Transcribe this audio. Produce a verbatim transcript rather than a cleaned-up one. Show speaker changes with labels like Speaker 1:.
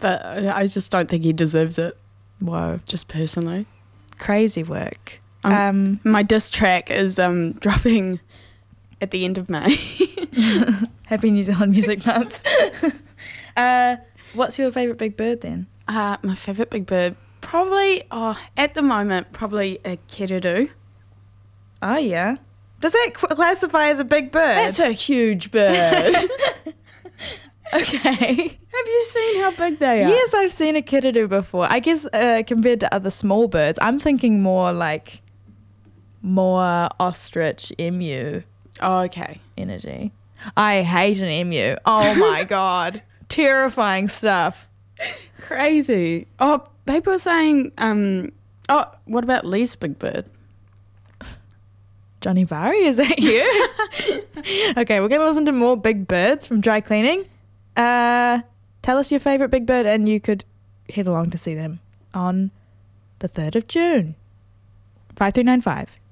Speaker 1: but I just don't think he deserves it,
Speaker 2: Whoa.
Speaker 1: just personally.
Speaker 2: Crazy work.
Speaker 1: Um,
Speaker 2: Um,
Speaker 1: my diss track is um, dropping at the end of May.
Speaker 2: Happy New Zealand Music Month. uh, what's your favourite big bird then?
Speaker 1: Uh, my favourite big bird, probably, oh, at the moment, probably a keriru.
Speaker 2: Oh, yeah. Does that qu- classify as a big bird?
Speaker 1: That's a huge bird.
Speaker 2: Okay.
Speaker 1: Have you seen how big they are?
Speaker 2: Yes, I've seen a kiriru before. I guess uh, compared to other small birds, I'm thinking more like more ostrich, emu
Speaker 1: Oh, okay.
Speaker 2: energy. I hate an emu. Oh my God. Terrifying stuff.
Speaker 1: Crazy. Oh, people are saying, um, oh, what about Lee's big bird?
Speaker 2: Johnny Barry, is that you? Okay, we're going to listen to more big birds from Dry Cleaning. Uh, tell us your favourite big bird and you could head along to see them on the third of June. five three nine five.